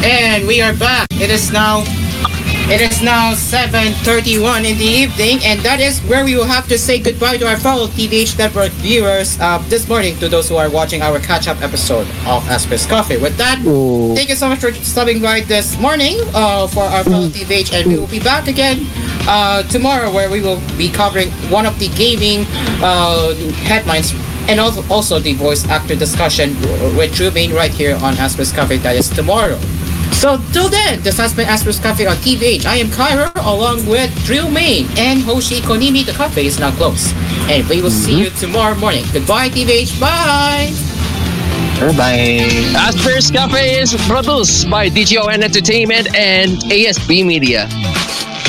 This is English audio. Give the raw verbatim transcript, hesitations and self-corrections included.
And we are back. It is now it is now seven thirty-one in the evening, and that is where we will have to say goodbye to our fellow T V H Network viewers uh, this morning, to those who are watching our catch-up episode of Espresso Coffee. With that, Oh. thank you so much for stopping by this morning uh, for our fellow T V H, and we will be back again uh, tomorrow, where we will be covering one of the gaming uh, headlines, and also, also the voice actor discussion with Drew Main right here on Espresso Cafe. That is tomorrow. So till then, this has been Espresso Cafe on T V H. I am Kyra along with Drew Main and Hoshi Konimi. The cafe is now closed. And we will see you tomorrow morning. Goodbye, T V H. Bye! Bye-bye. Asper's Cafe is produced by D G O N Entertainment and A S B Media.